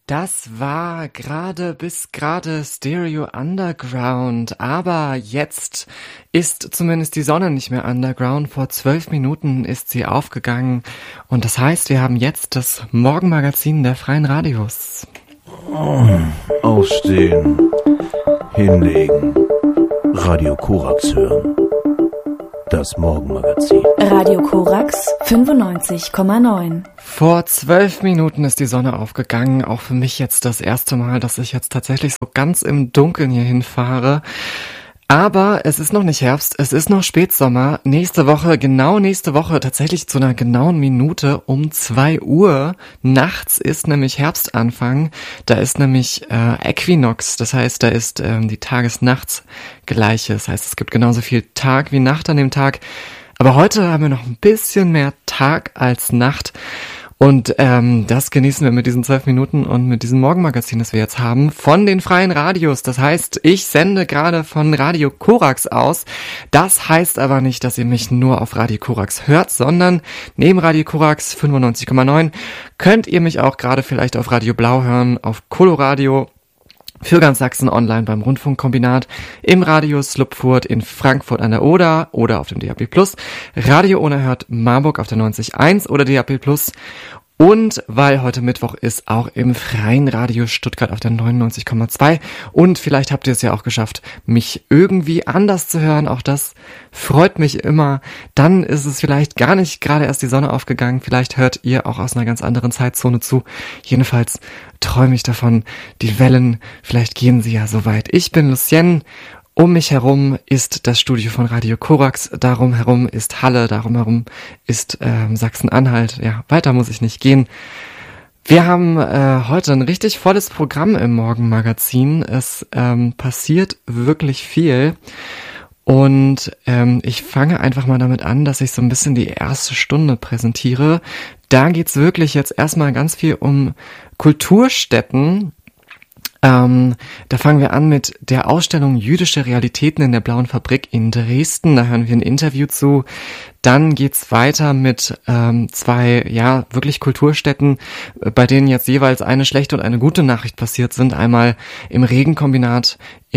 Das war bis gerade Stereo Underground, aber jetzt ist zumindest die Sonne nicht mehr underground. Vor 12 Minuten ist sie aufgegangen und das heißt, wir haben jetzt das Morgenmagazin der Freien Radios. Aufstehen, hinlegen, Radio Korax hören. Das Morgenmagazin. Radio Korax 95,9. Vor 12 Minuten ist die Sonne aufgegangen. Auch für mich jetzt das erste Mal, dass ich jetzt tatsächlich so ganz im Dunkeln hier hinfahre. Aber es ist noch nicht Herbst, es ist noch Spätsommer. Nächste Woche, tatsächlich zu einer genauen Minute um 2 Uhr nachts ist nämlich Herbstanfang. Da ist nämlich Äquinox, das heißt, da ist die Tages-Nachts-Gleiche. Das heißt, es gibt genauso viel Tag wie Nacht an dem Tag. Aber heute haben wir noch ein bisschen mehr Tag als Nacht. Und das genießen wir mit diesen 12 Minuten und mit diesem Morgenmagazin, das wir jetzt haben, von den Freien Radios. Das heißt, ich sende gerade von Radio Korax aus. Das heißt aber nicht, dass ihr mich nur auf Radio Korax hört, sondern neben Radio Korax 95,9 könnt ihr mich auch gerade vielleicht auf Radio Blau hören, auf Coloradio, für ganz Sachsen online beim Rundfunkkombinat, im Radio Slupfurt in Frankfurt an der Oder oder auf dem DAB+, Radio Unerhört Marburg auf der 90.1 oder DAB+, und weil heute Mittwoch ist, auch im Freien Radio Stuttgart auf der 99,2. Und vielleicht habt ihr es ja auch geschafft, mich irgendwie anders zu hören. Auch das freut mich immer. Dann ist es vielleicht gar nicht gerade erst die Sonne aufgegangen. Vielleicht hört ihr auch aus einer ganz anderen Zeitzone zu. Jedenfalls träume ich davon, die Wellen, vielleicht gehen sie ja so weit. Ich bin Lucien. Um mich herum ist das Studio von Radio Korax, darum herum ist Halle, darum herum ist Sachsen-Anhalt. Ja, weiter muss ich nicht gehen. Wir haben heute ein richtig volles Programm im Morgenmagazin. Es passiert wirklich viel. Und ich fange einfach mal damit an, dass ich so ein bisschen die erste Stunde präsentiere. Da geht's wirklich jetzt erstmal ganz viel um Kulturstätten. Da fangen wir an mit der Ausstellung Jüdische Realitäten in der Blauen Fabrik in Dresden. Da hören wir ein Interview zu. Dann geht's weiter mit 2, wirklich Kulturstätten, bei denen jetzt jeweils eine schlechte und eine gute Nachricht passiert sind. Einmal im Regenbogenkombinat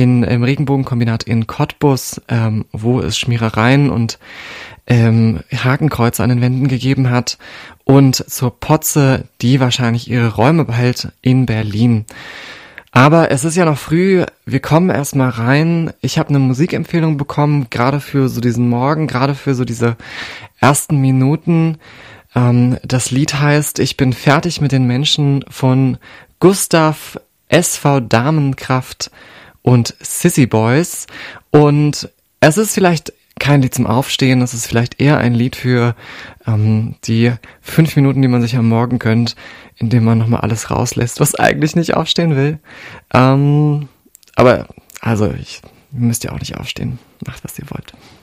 in Cottbus, wo es Schmierereien und Hakenkreuze an den Wänden gegeben hat, und zur Potze, die wahrscheinlich ihre Räume behält, in Berlin. Aber es ist ja noch früh, wir kommen erstmal rein. Ich habe eine Musikempfehlung bekommen, gerade für so diesen Morgen, gerade für so diese ersten Minuten. Das Lied heißt Ich bin fertig mit den Menschen von Gustav, SV Damenkraft und Sissy Boys. Und es ist vielleicht kein Lied zum Aufstehen, es ist vielleicht eher ein Lied für die 5 Minuten, die man sich am Morgen gönnt, indem man nochmal alles rauslässt, was eigentlich nicht aufstehen will. Aber, ihr müsst ja auch nicht aufstehen. Macht, was ihr wollt.